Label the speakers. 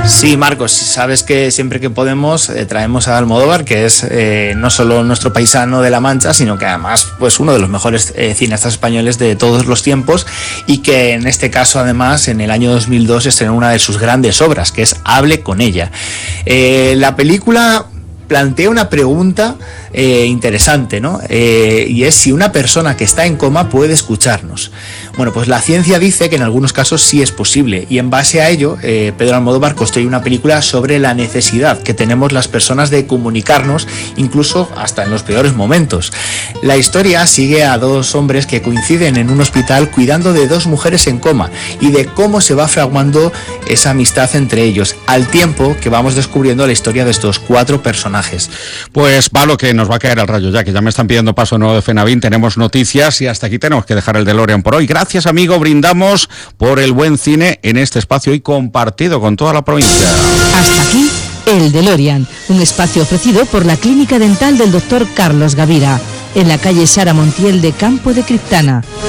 Speaker 1: Sí, Marcos, sabes que siempre que podemos traemos a Almodóvar, que es no solo nuestro paisano de La Mancha, sino que además pues uno de los mejores cineastas españoles de todos los tiempos, y que en este caso además en el año 2002 estrenó una de sus grandes obras, que es Hable con ella. La película plantea una pregunta interesante, ¿no? Y es si una persona que está en coma puede escucharnos. Bueno, pues la ciencia dice que en algunos casos sí es posible, y en base a ello Pedro Almodóvar construye una película sobre la necesidad que tenemos las personas de comunicarnos, incluso hasta en los peores momentos. La historia sigue a dos hombres que coinciden en un hospital cuidando de dos mujeres en coma, y de cómo se va fraguando esa amistad entre ellos, al tiempo que vamos descubriendo la historia de estos cuatro personajes.
Speaker 2: Pues va lo que nos va a caer al rayo ya, que ya me están pidiendo paso nuevo de Fenavín, tenemos noticias y hasta aquí tenemos que dejar el DeLorean por hoy. Gracias, amigo, brindamos por el buen cine en este espacio y compartido con toda la provincia.
Speaker 3: Hasta aquí el DeLorean, un espacio ofrecido por la Clínica Dental del Dr. Carlos Gavira, en la calle Sara Montiel de Campo de Criptana.